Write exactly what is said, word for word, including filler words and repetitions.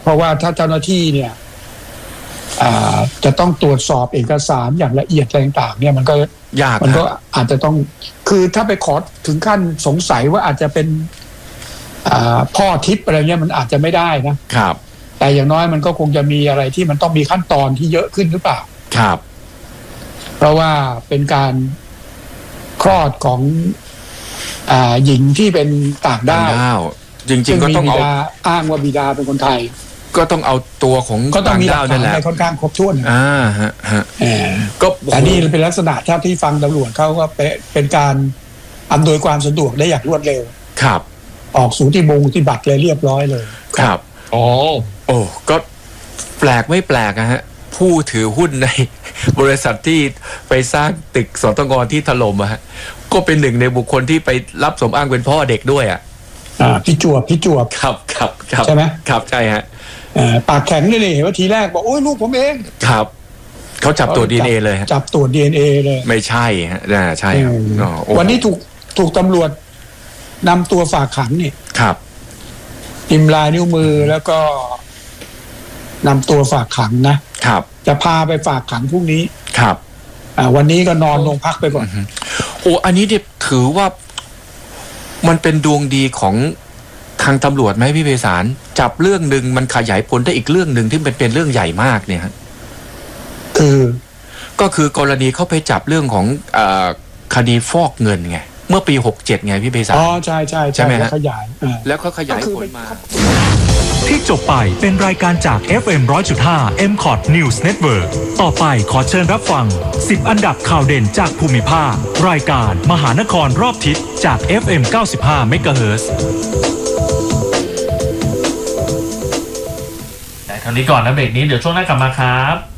เพราะว่าถ้าเจ้าหน้าที่เนี่ยจะต้องตรวจสอบเอกสารอย่างละเอียดต่างๆเนี่ยมันก็ยากมันก็อาจจะต้องคือถ้าไปขอถึงขั้นสงสัยว่าอาจจะเป็นพ่อทิพย์อะไรเงี้ยมันอาจจะไม่ได้นะครับแต่อย่างน้อยมันก็คงจะมีอะไรที่มันต้องมีขั้นตอนที่เยอะขึ้นหรือเปล่าครับเพราะว่าเป็นการคลอดของอ่าหญิงที่เป็นต่างด้าวจริงๆก็ต้องเอาอ้างว่าบิดาเป็นคนไทยก็ต้องเอาตัวของต่างด้าวนั่นแหละค่อนข้างครบถ้วนอ่าฮะฮะก็แต่นี่เป็นลักษณะถ้าที่ฟังตำรวจเขาก็เป็นการอำนวยความสะดวกได้อย่างรวดเร็วครับออกสูติบงสูติบัตรเลยเรียบร้อยเลยครับอ๋อโอ้ก็แปลกไม่แปลกนะฮะผู้ถือหุ้นในบริษัทที่ไปสร้างตึกสตงที่ถล่มอะฮะก็เป็นหนึ่งในบุคคลที่ไปรับสมอ้างเป็นพ่อเด็กด้วยอ่ะอ่าพี่จวบพี่จวบครับครับครับใช่ไหมครับใช่ฮะปากแข็งเลยนี่เห็นว่าทีแรกบอกโอ้ยลูกผมเองครับเขาจับตรวจ ดี เอ็น เอ เลยจับตรวจ ดี เอ็น เอ เลยไม่ใช่ฮะน่าใช่ครับวันนี้ถูกถูกตำรวจนำตัวฝากขังนี่ครับพิมพ์ลายนิ้วมือแล้วก็นำตัวฝากขังนะครับจะพาไปฝากขังพรุ่งนี้ครับอ่าวันนี้ก็นอนโรงพักไปก่อนโอ้อันนี้เด็กถือว่ามันเป็นดวงดีของทางตำรวจไหมพี่ไพศาลจับเรื่องหนึ่งมันขยายผลได้อีกเรื่องหนึ่งที่เป็นเป็นเรื่องใหญ่มากเนี่ยคือก็คือกรณีเขาไปจับเรื่องของเอ่อคดีฟอกเงินไงเมื่อปีหกเจ็ดไงพี่ไพศาลอ๋อใช่ใช่ใช่ไหมฮะขยายแล้วเขาขยายผลมาที่จบไปเป็นรายการจาก เอฟ เอ็ม หนึ่งร้อยจุดห้า เอ็ม คอท News Network ต่อไปขอเชิญรับฟังสิบอันดับข่าวเด่นจากภูมิภาครายการมหานครรอบทิศจาก เอฟ เอ็ม เก้าสิบห้า เมกะเฮิรตซ์แต่คราวนี้ก่อนนะเบรกนี้เดี๋ยวช่วงหน้ากลับมาครับ